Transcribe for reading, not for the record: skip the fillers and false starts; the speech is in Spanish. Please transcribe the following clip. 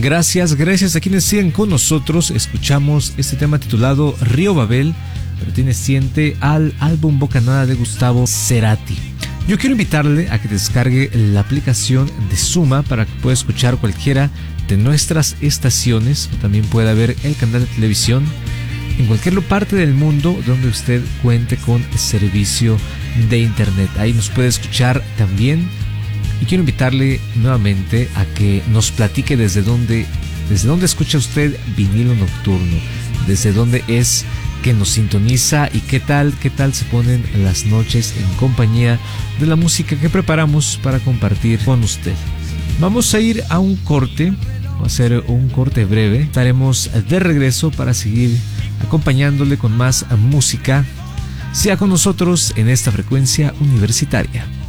Gracias a quienes siguen con nosotros. Escuchamos este tema titulado Río Babel, perteneciente al álbum Bocanada de Gustavo Cerati. Yo quiero invitarle a que descargue la aplicación de Suma para que pueda escuchar cualquiera de nuestras estaciones, o también pueda ver el canal de televisión en cualquier parte del mundo donde usted cuente con servicio de internet. Ahí nos puede escuchar también. Y quiero invitarle nuevamente a que nos platique desde dónde escucha usted Vinilo Nocturno, desde dónde es que nos sintoniza y qué tal se ponen las noches en compañía de la música que preparamos para compartir con usted. Vamos a ir a un corte, vamos a hacer un corte breve. Estaremos de regreso para seguir acompañándole con más música. Sea con nosotros en esta frecuencia universitaria.